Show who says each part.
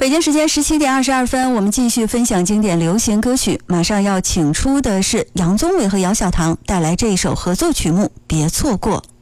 Speaker 1: 北京时间17:22，我们继续分享经典流行歌曲。马上要请出的是杨宗纬和姚小棠带来这一首合作曲目《别错过》。